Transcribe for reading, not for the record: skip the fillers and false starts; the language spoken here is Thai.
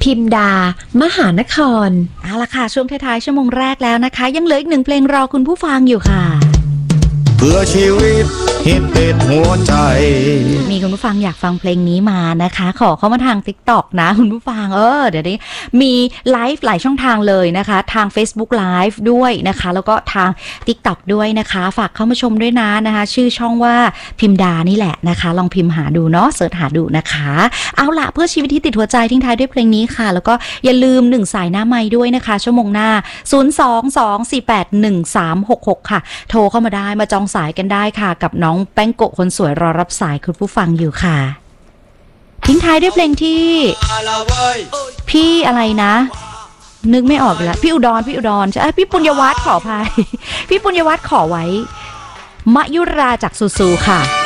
พิมดามหานครเอาละค่ะช่วงท้ายๆชั่วโมงแรกแล้วนะคะยังเหลืออีก1เพลงรอคุณผู้ฟังอยู่ค่ะเพื่อชีวิตฮิตติดหัวใจมีคุณผู้ฟังอยากฟังเพลงนี้มานะคะขอเข้ามาทาง TikTok นะคุณผู้ฟังเดี๋ยวนี้มีไลฟ์หลายช่องทางเลยนะคะทาง Facebook Live ด้วยนะคะแล้วก็ทาง TikTok ด้วยนะคะฝากเข้ามาชมด้วยนะคะชื่อช่องว่าพิมดานี่แหละนะคะลองพิมพ์หาดูเนาะเสิร์ชหาดูนะคะเอาล่ะเพื่อชีวิตที่ติดหัวใจทิ้งท้ายด้วยเพลงนี้ค่ะแล้วก็อย่าลืม1สายหน้าไมค์ด้วยนะคะชั่วโมงหน้า022481366ค่ะโทรเข้ามาได้มาจองสายกันได้ค่ะกับน้องแป้งโกะคนสวยรอรับสายคุณผู้ฟังอยู่ค่ะทิ้งท้ายด้วยเพลงที่พี่อะไรนะนึกไม่ออกแล้วพี่อุดรใช่พี่ปุญญวัฒน์ขออภัยพี่ปุญญวัฒน์ขอไว้มะยุราจากซูซูค่ะ